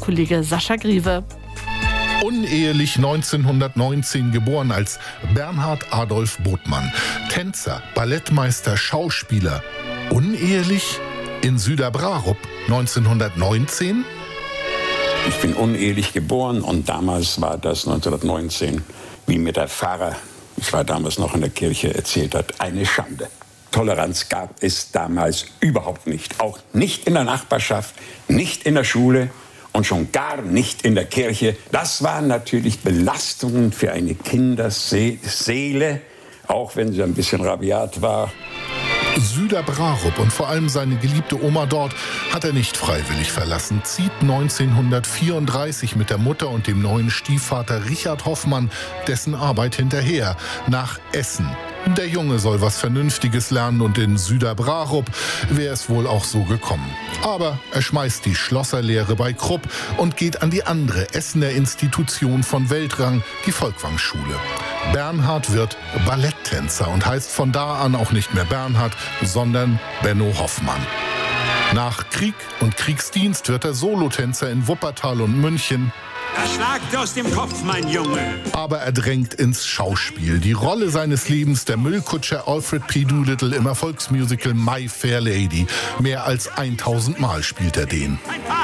Kollege Sascha Griewe. Unehelich 1919 geboren als Bernhard Adolf Botmann. Tänzer, Ballettmeister, Schauspieler. Unehelich in Süderbrarup 1919? Ich bin unehelich geboren und damals war das 1919, wie mir der Pfarrer, ich war damals noch in der Kirche, erzählt hat, eine Schande. Toleranz gab es damals überhaupt nicht. Auch nicht in der Nachbarschaft, nicht in der Schule und schon gar nicht in der Kirche. Das waren natürlich Belastungen für eine Kinderseele, auch wenn sie ein bisschen rabiat war. Süderbrarup und vor allem seine geliebte Oma dort hat er nicht freiwillig verlassen, zieht 1934 mit der Mutter und dem neuen Stiefvater Richard Hoffmann dessen Arbeit hinterher nach Essen. Der Junge soll was Vernünftiges lernen und in Süderbrarup wäre es wohl auch so gekommen. Aber er schmeißt die Schlosserlehre bei Krupp und geht an die andere Essener Institution von Weltrang, die Folkwangschule. Bernhard wird Balletttänzer und heißt von da an auch nicht mehr Bernhard, sondern Benno Hoffmann. Nach Krieg und Kriegsdienst wird er Solotänzer in Wuppertal und München. Das schlagt aus dem Kopf, mein Junge. Aber er drängt ins Schauspiel. Die Rolle seines Lebens, der Müllkutscher Alfred P. Doolittle im Erfolgsmusical My Fair Lady. Mehr als 1000 Mal spielt er den.